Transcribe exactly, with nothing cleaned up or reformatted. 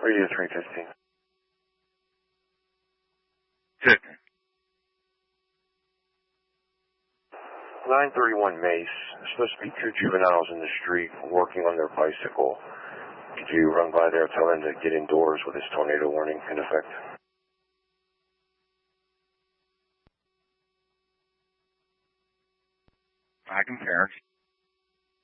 Radio three fifteen. Sitting. nine thirty-one Mace. There's supposed to be two juveniles in the street working on their bicycle. Could you run by there and tell them to get indoors with this tornado warning in effect? I can parents.